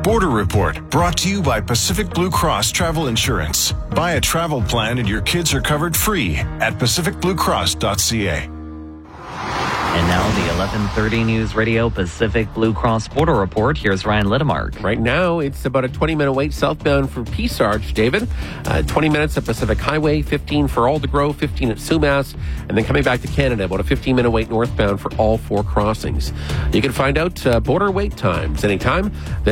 Border Report, brought to you by Pacific Blue Cross Travel Insurance. Buy a travel plan and your kids are covered free at pacificbluecross.ca. And now the 11:30 News Radio Pacific Blue Cross Border Report. Here's Ryan Littemark. Right now, it's about a 20-minute wait southbound for Peace Arch, David. 20 minutes at Pacific Highway, 15 for Aldergrove, 15 at Sumas, and then coming back to Canada, about a 15-minute wait northbound for all four crossings. You can find out border wait times anytime.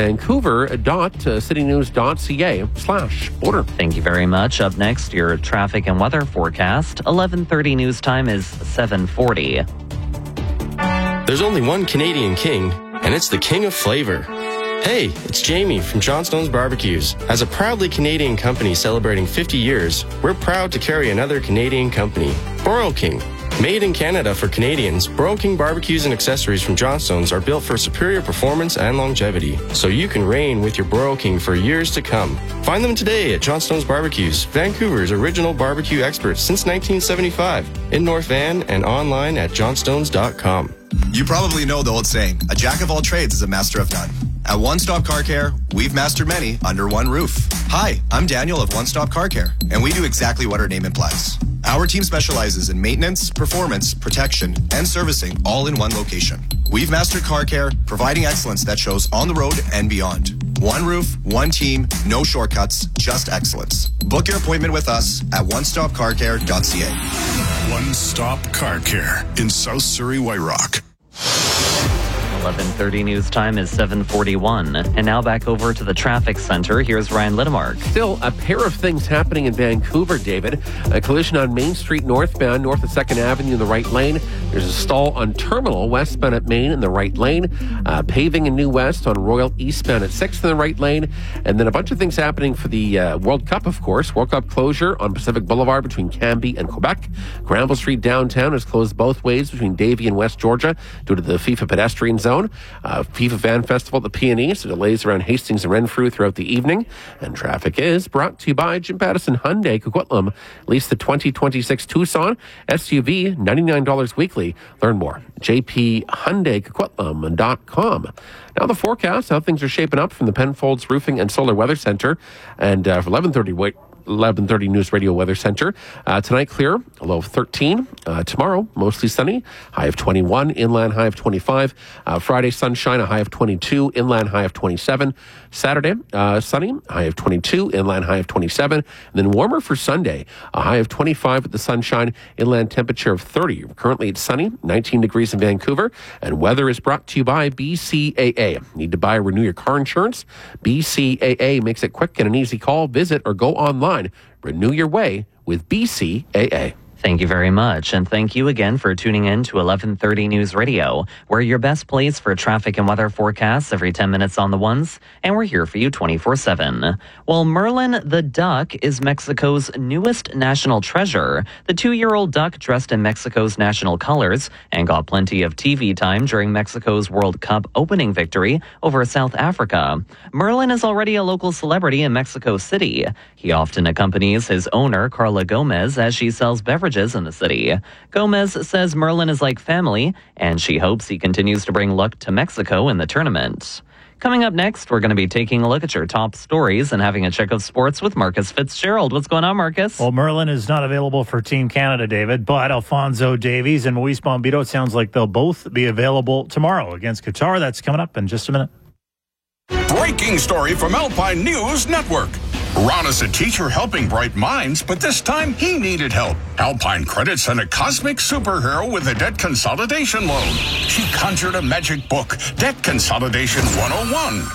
Vancouver.citynews.ca/border. Thank you very much. Up next, your traffic and weather forecast. 11:30 news time is 7:40. There's only one Canadian king, and it's the king of flavor. Hey, it's Jamie from Johnstone's Barbecues. As a proudly Canadian company celebrating 50 years, we're proud to carry another Canadian company, Broil King. Made in Canada for Canadians, Broil King barbecues and accessories from Johnstone's are built for superior performance and longevity, so you can reign with your Broil King for years to come. Find them today at Johnstone's Barbecues, Vancouver's original barbecue experts since 1975, in North Van and online at johnstones.com. You probably know the old saying, a jack of all trades is a master of none. At One Stop Car Care, we've mastered many under one roof. Hi, I'm Daniel of One Stop Car Care, and we do exactly what our name implies. Our team specializes in maintenance, performance, protection, and servicing all in one location. We've mastered car care, providing excellence that shows on the road and beyond. One roof, one team, no shortcuts, just excellence. Book your appointment with us at onestopcarcare.ca. One Stop Car Care in South Surrey, White Rock. 11:30 news time is 7:41. And now back over to the traffic center. Here's Ryan Littemark. Still a pair of things happening in Vancouver, David. A collision on Main Street northbound, north of 2nd Avenue in the right lane. There's a stall on Terminal, westbound at Main in the right lane. Paving in New West on Royal, eastbound at 6th in the right lane. And then a bunch of things happening for the World Cup, of course. World Cup closure on Pacific Boulevard between Cambie and Quebec. Granville Street downtown is closed both ways between Davie and West Georgia due to the FIFA pedestrian zone. FIFA Fan Festival at the P&E, so delays around Hastings and Renfrew throughout the evening. And traffic is brought to you by Jim Pattison Hyundai Coquitlam. Lease the 2026 Tucson SUV, $99 weekly. Learn more. jphyundaicoquitlam.com. Now the forecast, how things are shaping up from the Penfolds Roofing and Solar Weather Center. And for 11:30 News Radio Weather Center. Tonight, clear, a low of 13. Tomorrow, mostly sunny, high of 21, inland high of 25. Friday, sunshine, a high of 22, inland high of 27. Saturday, sunny, high of 22, inland high of 27. And then warmer for Sunday, a high of 25 with the sunshine, inland temperature of 30. Currently, it's sunny, 19 degrees in Vancouver. And weather is brought to you by BCAA. Need to buy or renew your car insurance? BCAA makes it quick and an easy call. Visit or go online. Renew your way with BCAA. Thank you very much, and thank you again for tuning in to 11:30 News Radio. We're your best place for traffic and weather forecasts every 10 minutes on the ones, and we're here for you 24/7. Well, Merlin the duck is Mexico's newest national treasure. The 2-year-old duck dressed in Mexico's national colors and got plenty of TV time during Mexico's World Cup opening victory over South Africa. Merlin is already a local celebrity in Mexico City. He often accompanies his owner, Carla Gomez, as she sells beverages in the city. Gomez says Merlin is like family, and she hopes he continues to bring luck to Mexico in the tournament. Coming up next, we're going to be taking a look at your top stories and having a check of sports with Marcus Fitzgerald. What's going on, Marcus? Well, Merlin is not available for Team Canada, David, but Alfonso Davies and Moise Bombito, it sounds like they'll both be available tomorrow against Qatar. That's coming up in just a minute. Breaking story from Alpine News Network. Ron is a teacher helping bright minds, but this time he needed help. Alpine Credit sent a cosmic superhero with a debt consolidation loan. She conjured a magic book, Debt Consolidation 101.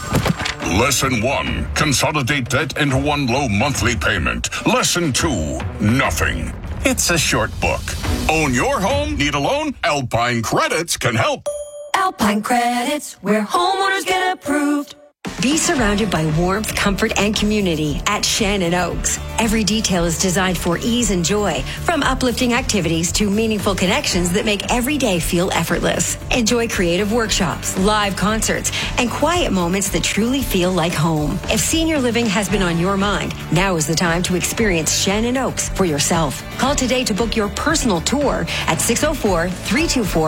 Lesson 1, consolidate debt into one low monthly payment. Lesson 2, nothing. It's a short book. Own your home? Need a loan? Alpine Credits can help. Alpine Credits, where homeowners get approved. Be surrounded by warmth, comfort, and community at Shannon Oaks. Every detail is designed for ease and joy, from uplifting activities to meaningful connections that make every day feel effortless. Enjoy creative workshops, live concerts, and quiet moments that truly feel like home. If senior living has been on your mind, now is the time to experience Shannon Oaks for yourself. Call today to book your personal tour at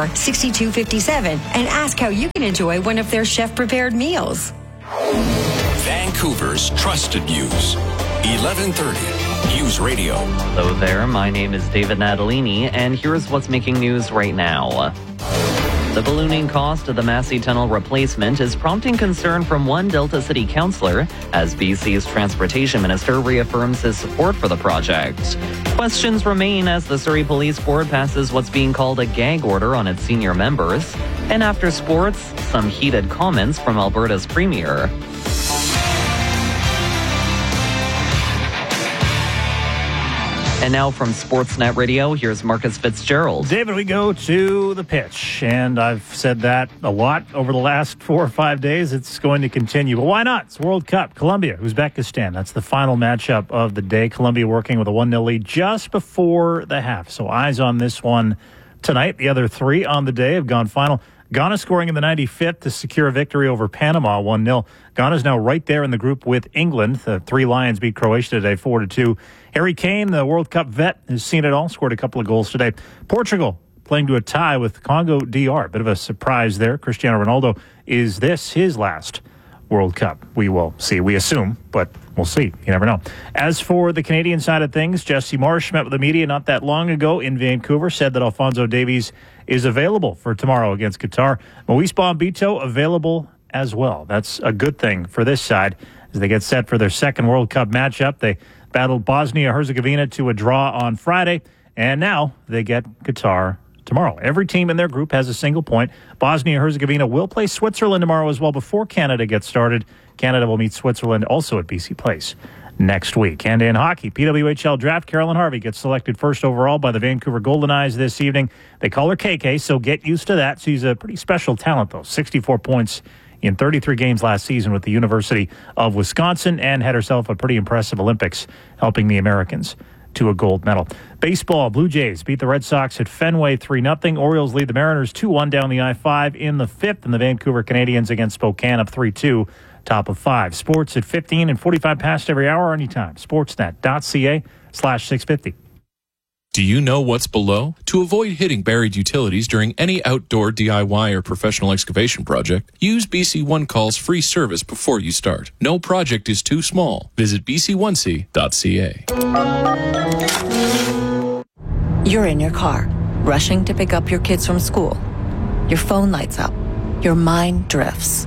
604-324-6257 and ask how you can enjoy one of their chef-prepared meals. Vancouver's trusted news. 1130 News Radio. Hello there, my name is David Natalini, and here's what's making news right now. The ballooning cost of the Massey Tunnel replacement is prompting concern from one Delta City councillor as BC's transportation minister reaffirms his support for the project. Questions remain as the Surrey Police Board passes what's being called a gag order on its senior members. And after sports, some heated comments from Alberta's premier. And now from Sportsnet Radio, here's Marcus Fitzgerald. David, we go to the pitch, and I've said that a lot over the last 4 or 5 days. It's going to continue, but why not? It's World Cup. Colombia, Uzbekistan. That's the final matchup of the day. Colombia working with a 1-0 lead just before the half. So eyes on this one tonight. The other three on the day have gone final. Ghana scoring in the 95th to secure a victory over Panama, 1-0. Ghana's now right there in the group with England. The Three Lions beat Croatia today, 4-2. Harry Kane, the World Cup vet, has seen it all, scored a couple of goals today. Portugal playing to a tie with Congo DR. Bit of a surprise there. Cristiano Ronaldo, is this his last World Cup? We will see. We assume, but we'll see. You never know. As for the Canadian side of things, Jesse Marsh met with the media not that long ago in Vancouver, said that Alphonso Davies is available for tomorrow against Qatar. Moise Bombito available as well. That's a good thing for this side as they get set for their second World Cup matchup. They battled Bosnia-Herzegovina to a draw on Friday, and now they get Qatar tomorrow. Every team in their group has a single point. Bosnia-Herzegovina will play Switzerland tomorrow as well before Canada gets started. Canada will meet Switzerland also at BC Place next week. And in hockey, PWHL draft, Carolyn Harvey gets selected first overall by the Vancouver Golden Eyes this evening. They call her KK, so get used to that. She's a pretty special talent, though. 64 points in 33 games last season with the University of Wisconsin, and had herself a pretty impressive Olympics, helping the Americans to a gold medal. Baseball, Blue Jays beat the Red Sox at Fenway 3-0. Orioles lead the Mariners 2-1 down the I-5 in the fifth, and the Vancouver Canadians against Spokane up 3-2, top of 5. Sports at 15 and 45 past every hour anytime. Sportsnet.ca/650. Do you know what's below? To avoid hitting buried utilities during any outdoor DIY or professional excavation project, use BC One Call's free service before you start. No project is too small. Visit bc1c.ca. You're in your car, rushing to pick up your kids from school. Your phone lights up. Your mind drifts.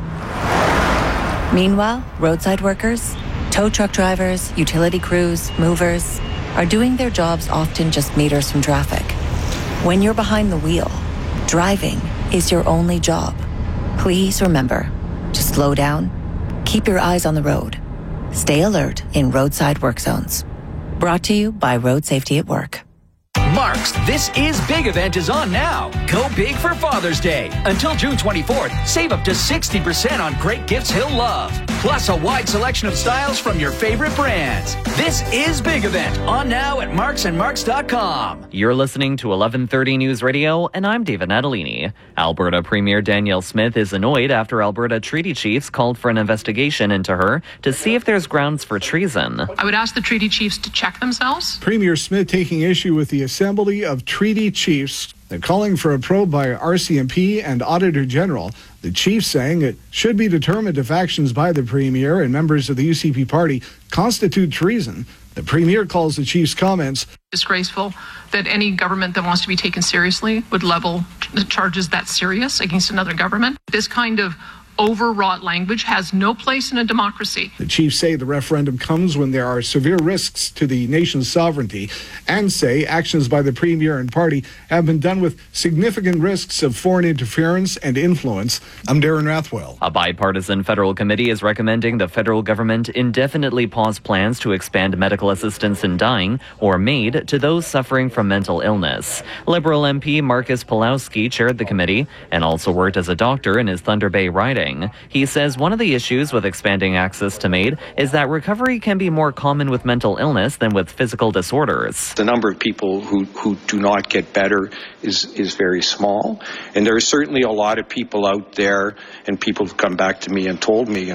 Meanwhile, roadside workers, tow truck drivers, utility crews, movers are doing their jobs often just meters from traffic. When you're behind the wheel, driving is your only job. Please remember to slow down, keep your eyes on the road, stay alert in roadside work zones. Brought to you by Road Safety at Work. Mark's This Is Big event is on now. Go big for Father's Day. Until June 24th, save up to 60% on great gifts he'll love. Plus a wide selection of styles from your favorite brands. This Is Big event on now at marksandmarks.com. You're listening to 1130 News Radio, and I'm David Natalini. Alberta Premier Danielle Smith is annoyed after Alberta treaty chiefs called for an investigation into her to see if there's grounds for treason. I would ask the treaty chiefs to check themselves. Premier Smith taking issue with the Assembly of Treaty Chiefs. They're calling for a probe by RCMP and Auditor General. The chief saying it should be determined if actions by the Premier and members of the UCP party constitute treason. The Premier calls the chief's comments disgraceful that any government that wants to be taken seriously would level charges that serious against another government. This kind of overwrought language has no place in a democracy. The chiefs say the referendum comes when there are severe risks to the nation's sovereignty, and say actions by the Premier and party have been done with significant risks of foreign interference and influence. I'm Darren Rathwell. A bipartisan federal committee is recommending the federal government indefinitely pause plans to expand medical assistance in dying or MAID to those suffering from mental illness. Liberal MP Marcus Pulowski chaired the committee and also worked as a doctor in his Thunder Bay riding. He says one of the issues with expanding access to MAID is that recovery can be more common with mental illness than with physical disorders. The number of people who do not get better is very small. And there are certainly a lot of people out there, and people have come back to me and told me,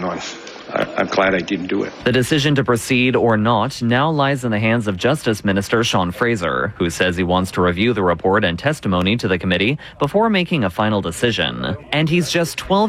I'm glad I didn't do it. The decision to proceed or not now lies in the hands of Justice Minister Sean Fraser, who says he wants to review the report and testimony to the committee before making a final decision. And he's just 12